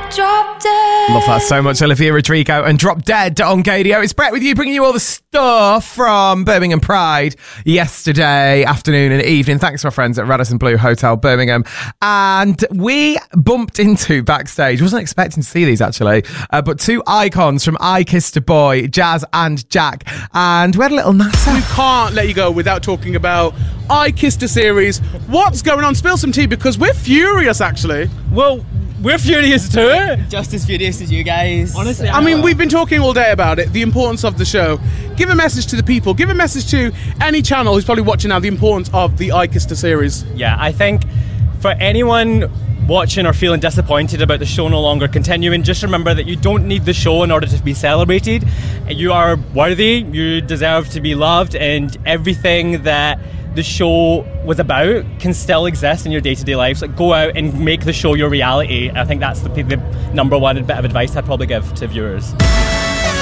Drop Dead. Love that so much. Olivia Rodrigo and Drop Dead on KDO. It's Brett with you, bringing you all the stuff from Birmingham Pride yesterday afternoon and evening. Thanks to our friends at Radisson Blu Hotel Birmingham. And we bumped into backstage, wasn't expecting to see these actually, but two icons from I Kissed a Boy, Jazz and Jack. And we had a little natter. We can't let you go without talking about I Kissed a series. What's going on? Spill some tea, because we're furious actually. Well, we're furious too. Just as furious as you guys. Honestly, I mean, we've been talking all day about it, the importance of the show. Give a message to the people. Give a message to any channel who's probably watching now, the importance of the I Kissed a series. Yeah, I think for anyone watching or feeling disappointed about the show no longer continuing, just remember that you don't need the show in order to be celebrated. You are worthy, you deserve to be loved, and everything that the show was about can still exist in your day-to-day lives. Like, go out and make the show your reality. I think that's the number one bit of advice I'd probably give to viewers.